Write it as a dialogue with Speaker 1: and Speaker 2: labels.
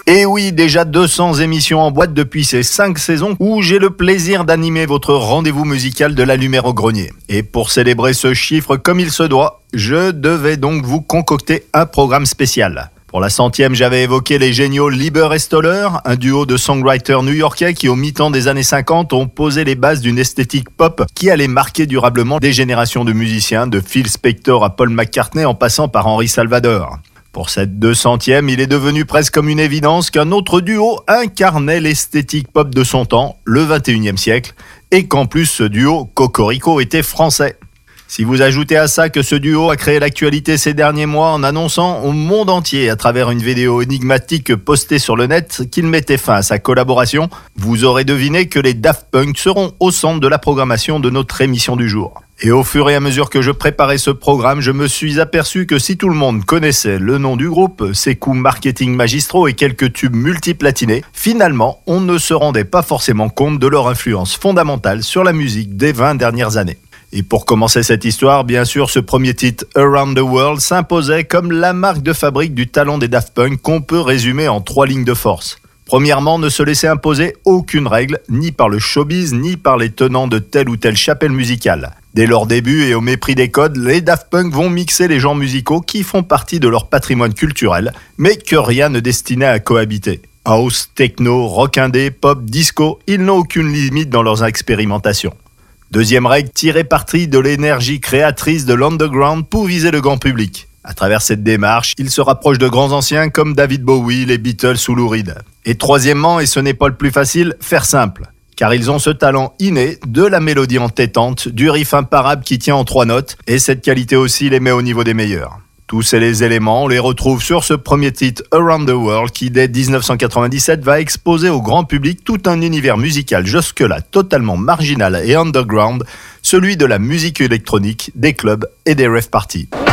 Speaker 1: Et oui, déjà 200 émissions en boîte depuis ces 5 saisons où j'ai le plaisir d'animer votre rendez-vous musical de la Lumière au Grenier. Et pour célébrer ce chiffre comme il se doit, je devais donc vous concocter un programme spécial. Pour la 100e, j'avais évoqué les géniaux Lieber et Stoller, un duo de songwriters new-yorkais qui au mi-temps des années 50 ont posé les bases d'une esthétique pop qui allait marquer durablement des générations de musiciens, de Phil Spector à Paul McCartney en passant par Henry Salvador. Pour cette 200e, il est devenu presque comme une évidence qu'un autre duo incarnait l'esthétique pop de son temps, le 21e siècle, et qu'en plus ce duo, Cocorico, était français. Si vous ajoutez à ça que ce duo a créé l'actualité ces derniers mois en annonçant au monde entier à travers une vidéo énigmatique postée sur le net qu'il mettait fin à sa collaboration, vous aurez deviné que les Daft Punk seront au centre de la programmation de notre émission du jour. Et au fur et à mesure que je préparais ce programme, je me suis aperçu que si tout le monde connaissait le nom du groupe, ses coups marketing magistraux et quelques tubes multiplatinés, finalement, on ne se rendait pas forcément compte de leur influence fondamentale sur la musique des 20 dernières années. Et pour commencer cette histoire, bien sûr, ce premier titre, Around the World, s'imposait comme la marque de fabrique du talent des Daft Punk qu'on peut résumer en 3 lignes de force. Premièrement, ne se laisser imposer aucune règle, ni par le showbiz, ni par les tenants de telle ou telle chapelle musicale. Dès leur début et au mépris des codes, les Daft Punk vont mixer les genres musicaux qui font partie de leur patrimoine culturel, mais que rien ne destinait à cohabiter. House, techno, rock indé, pop, disco, ils n'ont aucune limite dans leurs expérimentations. Deuxième règle, tirer parti de l'énergie créatrice de l'underground pour viser le grand public. À travers cette démarche, ils se rapprochent de grands anciens comme David Bowie, les Beatles ou Lou Reed. Et troisièmement, et ce n'est pas le plus facile, faire simple. Car ils ont ce talent inné de la mélodie entêtante, du riff imparable qui tient en 3 notes, et cette qualité aussi les met au niveau des meilleurs. Tous ces éléments, on les retrouve sur ce premier titre Around the World qui, dès 1997, va exposer au grand public tout un univers musical jusque-là totalement marginal et underground, celui de la musique électronique, des clubs et des rave parties.